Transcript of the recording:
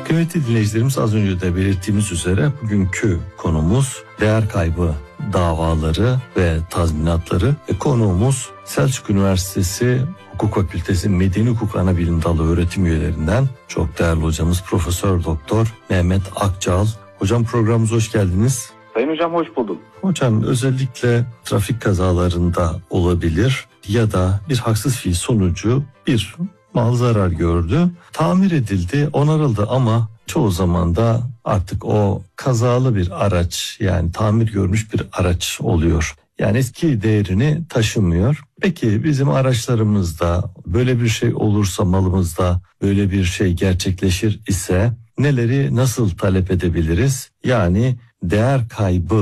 Kıymetli dinleyicilerimiz, az önce de belirttiğimiz üzere bugünkü konumuz değer kaybı davaları ve tazminatları. Konuğumuz Selçuk Üniversitesi Hukuk Fakültesi Medeni Hukuk Anabilim Dalı öğretim üyelerinden çok değerli hocamız Profesör Doktor Mehmet Akçal. Hocam, programımıza hoş geldiniz. Sayın hocam, hoş buldum. Hocam, özellikle trafik kazalarında olabilir ya da bir haksız fiil sonucu bir mal zarar gördü, tamir edildi, onarıldı ama çoğu zaman da artık o kazalı bir araç, yani tamir görmüş bir araç oluyor. Yani eski değerini taşımıyor. Peki bizim araçlarımızda böyle bir şey olursa, malımızda böyle bir şey gerçekleşir ise neleri nasıl talep edebiliriz? Yani değer kaybı